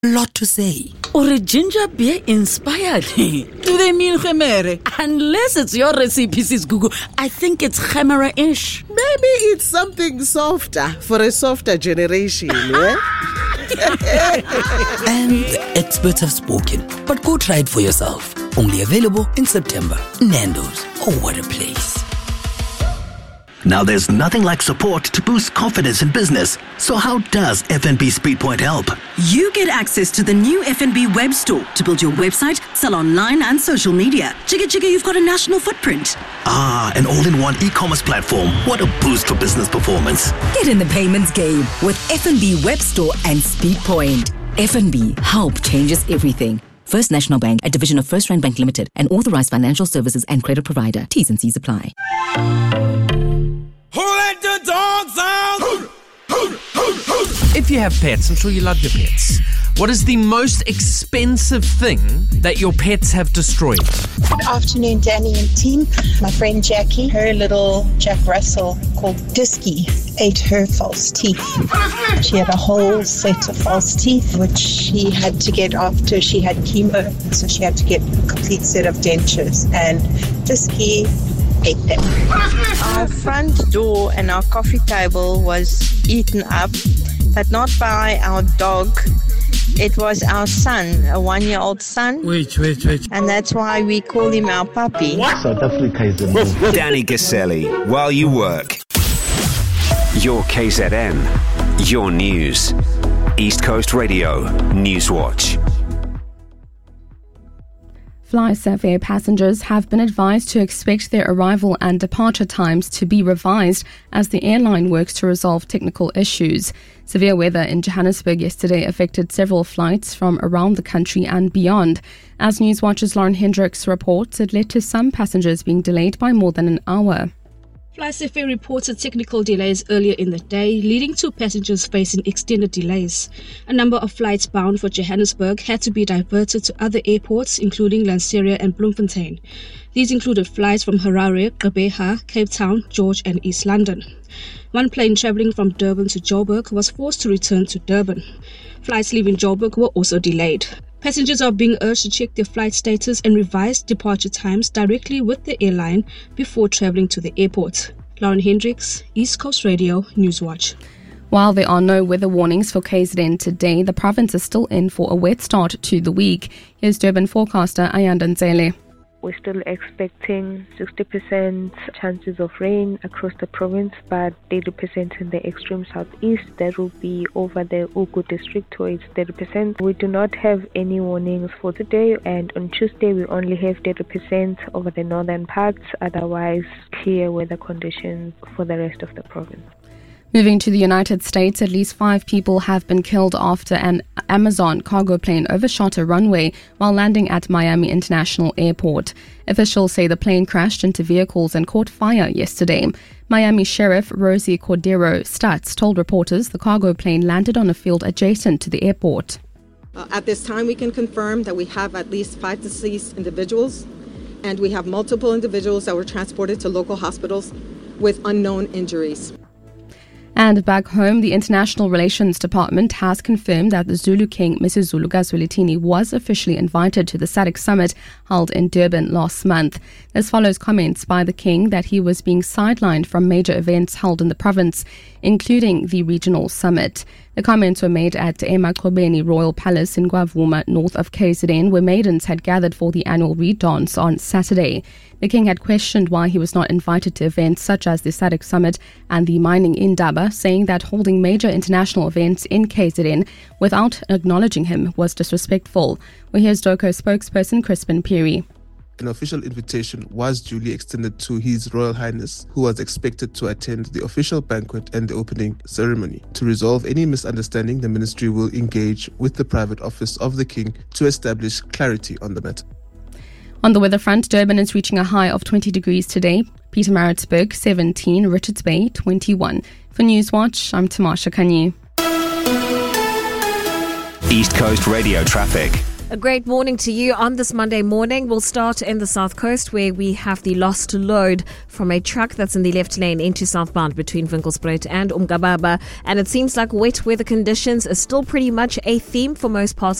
lot to say. Or a ginger beer inspired. Do they mean Khemere? Unless it's your recipe, Sis Google. I think it's Khemere-ish. Maybe it's something softer for a softer generation, yeah? And the experts have spoken. But go try it for yourself. Only available in September. Nando's. Oh, what a place. Now there's nothing like support to boost confidence in business. So how does FNB Speedpoint help? You get access to the new FNB web store to build your website, sell online and social media. Chicka, you've got a national footprint. An all-in-one e-commerce platform. What a boost for business performance. Get in the payments game with FNB Web Store and Speedpoint. FNB, help changes everything. First National Bank, a division of First Rand Bank Limited, an authorized financial services and credit provider. T's and C's apply. Who let the dogs out? If you have pets, I'm sure you love your pets. What is the most expensive thing that your pets have destroyed? Good afternoon, Danny and team. My friend Jackie, her little Jack Russell called Disky, ate her false teeth. She had a whole set of false teeth, which she had to get after she had chemo. So she had to get a complete set of dentures. And Disky ate them. Our front door and our coffee table was eaten up, but not by our dog. It was our son, a 1-year-old son. Wait. And that's why we call him our puppy. South Africa is a move. Danny Gaselli, while you work. Your KZN, your news. East Coast Radio, Newswatch. FlySafair passengers have been advised to expect their arrival and departure times to be revised as the airline works to resolve technical issues. Severe weather in Johannesburg yesterday affected several flights from around the country and beyond. As Newswatch's Lauren Hendricks reports, it led to some passengers being delayed by more than an hour. FlySafair reported technical delays earlier in the day, leading to passengers facing extended delays. A number of flights bound for Johannesburg had to be diverted to other airports, including Lanseria and Bloemfontein. These included flights from Harare, Gqeberha, Cape Town, George and East London. One plane travelling from Durban to Joburg was forced to return to Durban. Flights leaving Joburg were also delayed. Passengers are being urged to check their flight status and revise departure times directly with the airline before travelling to the airport. Lauren Hendricks, East Coast Radio, Newswatch. While there are no weather warnings for KZN today, the province is still in for a wet start to the week. Here's Durban forecaster Ayanda Nzele. We're still expecting 60% chances of rain across the province, but 30% in the extreme southeast. That will be over the Ugu district, where it's 30%. We do not have any warnings for today, and on Tuesday we only have 30% over the northern parts, otherwise clear weather conditions for the rest of the province. Moving to the United States, at least 5 people have been killed after an Amazon cargo plane overshot a runway while landing at Miami International Airport. Officials say the plane crashed into vehicles and caught fire yesterday. Miami Sheriff Rosie Cordero Stutz told reporters the cargo plane landed on a field adjacent to the airport. At this time, we can confirm that we have at least 5 deceased individuals, and we have multiple individuals that were transported to local hospitals with unknown injuries. And back home, the International Relations Department has confirmed that the Zulu King, Mrs. Zulu Zwelithini, was officially invited to the SADC summit held in Durban last month. This follows comments by the King that he was being sidelined from major events held in the province, including the regional summit. The comments were made at Emaqobeni Royal Palace in Gwavuma, north of KZN, where maidens had gathered for the annual reed dance on Saturday. The King had questioned why he was not invited to events such as the SADC summit and the mining Indaba, saying that holding major international events in KZN without acknowledging him was disrespectful. Well, here's DOCO spokesperson Crispin Peary. An official invitation was duly extended to His Royal Highness, who was expected to attend the official banquet and the opening ceremony. To resolve any misunderstanding, the ministry will engage with the private office of the King to establish clarity on the matter. On the weather front, Durban is reaching a high of 20 degrees today. Pietermaritzburg, 17. Richards Bay, 21. For Newswatch, I'm Tamasha Kanyi. East Coast Radio traffic. A great morning to you on this Monday morning. We'll start in the South Coast where we have the lost load from a truck that's in the left lane into southbound between Winkelspruit and Umgababa. And it seems like wet weather conditions are still pretty much a theme for most parts